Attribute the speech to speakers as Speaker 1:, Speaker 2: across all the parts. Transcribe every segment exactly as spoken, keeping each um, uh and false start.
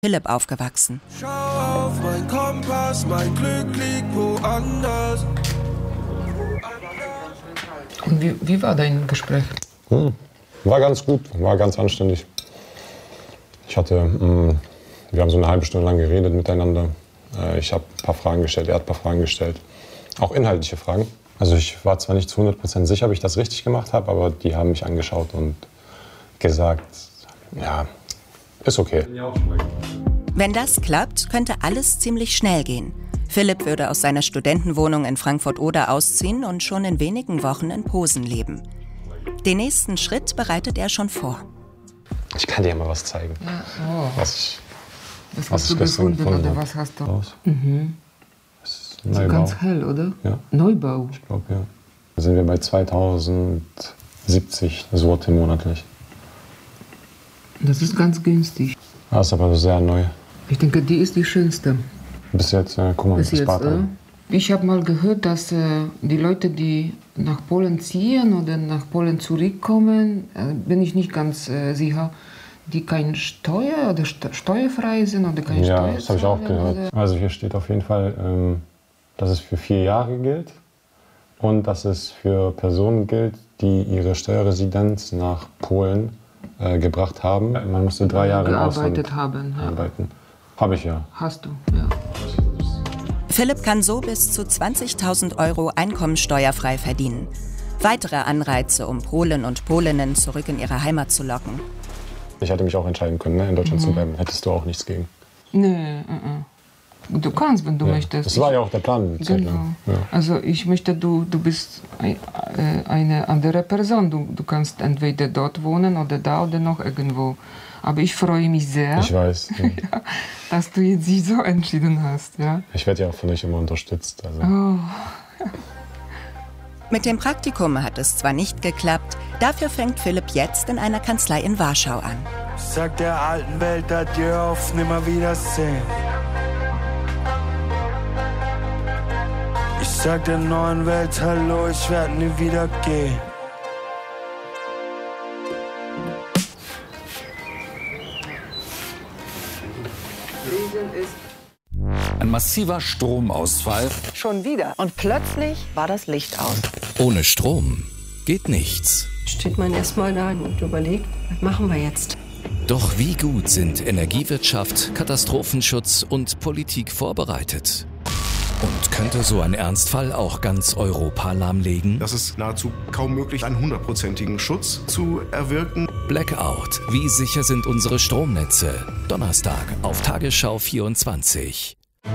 Speaker 1: Philipp aufgewachsen.
Speaker 2: Schau auf mein Kompass, mein Glück liegt woanders.
Speaker 3: Und wie, wie war dein Gespräch?
Speaker 4: Hm, war ganz gut, war ganz anständig. Ich hatte, mh, wir haben so eine halbe Stunde lang geredet miteinander. Äh, ich habe ein paar Fragen gestellt, er hat ein paar Fragen gestellt. Auch inhaltliche Fragen. Also ich war zwar nicht zu hundert Prozent sicher, ob ich das richtig gemacht habe, aber die haben mich angeschaut und gesagt, ja, ist okay.
Speaker 1: Wenn das klappt, könnte alles ziemlich schnell gehen. Philipp würde aus seiner Studentenwohnung in Frankfurt-Oder ausziehen und schon in wenigen Wochen in Posen leben. Den nächsten Schritt bereitet er schon vor.
Speaker 4: Ich kann dir mal was zeigen.
Speaker 3: Ja, oh.
Speaker 4: Was ich,
Speaker 3: was
Speaker 4: was
Speaker 3: hast
Speaker 4: ich
Speaker 3: du gefunden,
Speaker 4: gefunden
Speaker 3: oder
Speaker 4: habe.
Speaker 3: was hast du?
Speaker 4: Raus.
Speaker 3: Mhm.
Speaker 4: Das ist
Speaker 3: So
Speaker 4: Neubau.
Speaker 3: ganz hell, oder?
Speaker 4: Ja.
Speaker 3: Neubau.
Speaker 4: Ich glaube, ja. Da sind wir bei zweitausendsiebzig Sorte monatlich.
Speaker 3: Das ist ganz günstig.
Speaker 4: Das ist aber sehr neu.
Speaker 3: Ich denke, die ist die schönste.
Speaker 4: Bis jetzt, äh, guck mal,
Speaker 3: Bis
Speaker 4: das
Speaker 3: jetzt,
Speaker 4: Bad.
Speaker 3: oder? Ich habe mal gehört, dass äh, die Leute, die nach Polen ziehen oder nach Polen zurückkommen, äh, bin ich nicht ganz äh, sicher, die kein Steuer oder st- steuerfrei sind oder keine
Speaker 4: Ja,
Speaker 3: Steuer
Speaker 4: das habe ich auch
Speaker 3: zahlen,
Speaker 4: gehört.
Speaker 3: oder?
Speaker 4: Also hier steht auf jeden Fall, ähm, dass es für vier Jahre gilt und dass es für Personen gilt, die ihre Steuerresidenz nach Polen äh, gebracht haben. Man musste drei Jahre im Ausland
Speaker 3: gearbeitet haben. Ja.
Speaker 4: arbeiten. Habe ich ja.
Speaker 3: Hast du, ja.
Speaker 1: Philipp kann so bis zu zwanzigtausend Euro einkommenssteuerfrei verdienen. Weitere Anreize, um Polen und Polinnen zurück in ihre Heimat zu locken.
Speaker 4: Ich hätte mich auch entscheiden können, ne, in Deutschland mhm. zu bleiben. Hättest du auch nichts gegen.
Speaker 3: Nee, uh-uh. Du kannst, wenn du
Speaker 4: ja.
Speaker 3: möchtest.
Speaker 4: Das war ja auch der Plan. Eine Zeit
Speaker 3: Genau.
Speaker 4: lang. Ja.
Speaker 3: Also ich möchte, du, du bist ein, äh, eine andere Person. Du, du kannst entweder dort wohnen oder da oder noch irgendwo. Aber ich freue mich sehr,
Speaker 4: Ich weiß. Ja.
Speaker 3: ja, dass du jetzt dich so entschieden hast. Ja?
Speaker 4: Ich werde ja auch von euch immer unterstützt. Also.
Speaker 3: Oh.
Speaker 1: Mit dem Praktikum hat es zwar nicht geklappt, dafür fängt Philipp jetzt in einer Kanzlei in Warschau an.
Speaker 2: Ich sag der alten Welt adieu, auf Nimmerwiedersehen. Ich sag der neuen Welt hallo, ich werd nie wieder gehen.
Speaker 5: Ein massiver Stromausfall.
Speaker 6: Schon wieder. Und plötzlich war das Licht aus.
Speaker 5: Ohne Strom geht nichts.
Speaker 7: Steht man erstmal da und überlegt, was machen wir jetzt?
Speaker 5: Doch wie gut sind Energiewirtschaft, Katastrophenschutz und Politik vorbereitet? Und könnte so ein Ernstfall auch ganz Europa lahmlegen?
Speaker 8: Das ist nahezu kaum möglich, einen hundertprozentigen Schutz zu erwirken.
Speaker 5: Blackout. Wie sicher sind unsere Stromnetze? Donnerstag auf Tagesschau vierundzwanzig.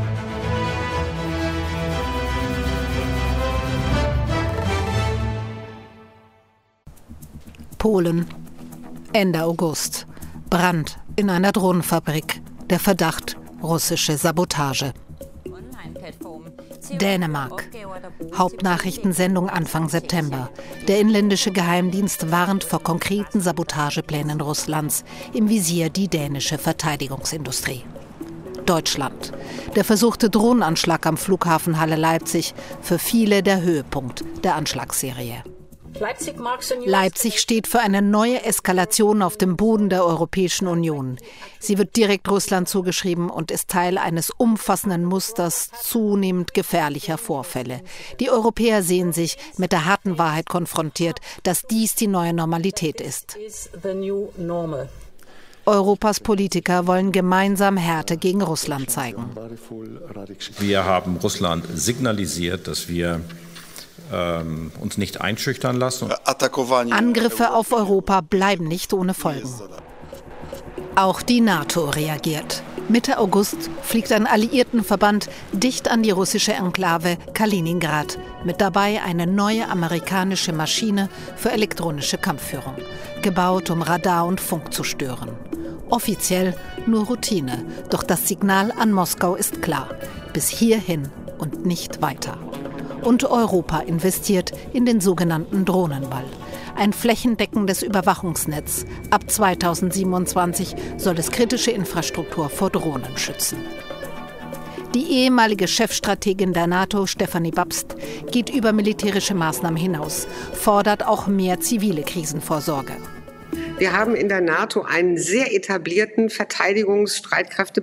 Speaker 9: Polen. Ende August. Brand in einer Drohnenfabrik. Der Verdacht, russische Sabotage. Dänemark. Hauptnachrichtensendung Anfang September. Der inländische Geheimdienst warnt vor konkreten Sabotageplänen Russlands. Im Visier die dänische Verteidigungsindustrie. Deutschland. Der versuchte Drohnenanschlag am Flughafen Halle-Leipzig. Für viele der Höhepunkt der Anschlagsserie. Leipzig steht für eine neue Eskalation auf dem Boden der Europäischen Union. Sie wird direkt Russland zugeschrieben und ist Teil eines umfassenden Musters zunehmend gefährlicher Vorfälle. Die Europäer sehen sich mit der harten Wahrheit konfrontiert, dass dies die neue Normalität ist. Europas Politiker wollen gemeinsam Härte gegen Russland zeigen.
Speaker 10: Wir haben Russland signalisiert, dass wir ähm, uns nicht einschüchtern lassen.
Speaker 9: Angriffe auf Europa bleiben nicht ohne Folgen. Auch die NATO reagiert. Mitte August fliegt ein Alliiertenverband dicht an die russische Enklave Kaliningrad. Mit dabei eine neue amerikanische Maschine für elektronische Kampfführung. Gebaut, um Radar und Funk zu stören. Offiziell nur Routine. Doch das Signal an Moskau ist klar. Bis hierhin und nicht weiter. Und Europa investiert in den sogenannten Drohnenwall. Ein flächendeckendes Überwachungsnetz. Ab zweitausendsiebenundzwanzig soll es kritische Infrastruktur vor Drohnen schützen. Die ehemalige Chefstrategin der NATO, Stefanie Babst, geht über militärische Maßnahmen hinaus, fordert auch mehr zivile Krisenvorsorge.
Speaker 11: Wir haben in der NATO einen sehr etablierten Verteidigungsstreitkräfte